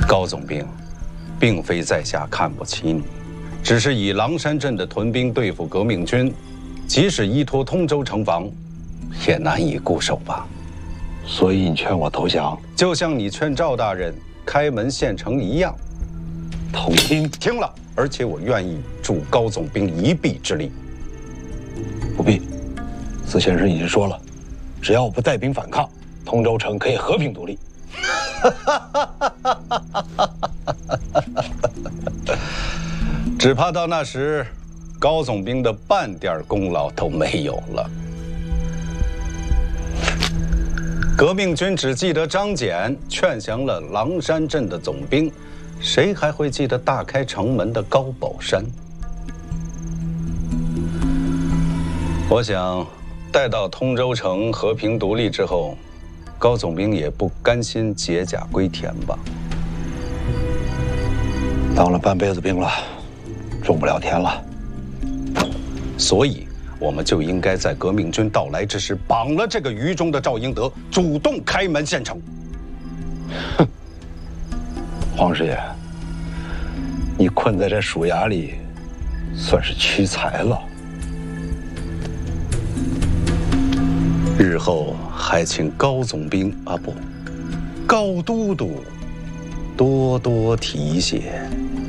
高总兵，并非在下看不起你，只是以狼山镇的屯兵对付革命军，即使依托通州城防，也难以固守吧。 所以你劝我投降， 就像你劝赵大人开门献城一样。 统听。 听了，而且我愿意助高总兵一臂之力。 不必，司先生已经说了，只要我不带兵反抗，通州城可以和平独立。 只怕到那时，高总兵的半点功劳都没有了。革命军只记得张謇劝降了狼山镇的总兵，谁还会记得大开城门的高宝山？我想，待到通州城和平独立之后，高总兵也不甘心解甲归田吧。 当了半辈子兵了，种不了田了。 所以，我们就应该在革命军到来之时，绑了这个愚忠的赵英德，主动开门献城。 哼，黄师爷，你困在这鼠牙里，算是屈才了。 日后还请高总兵啊不，高都督多多提携。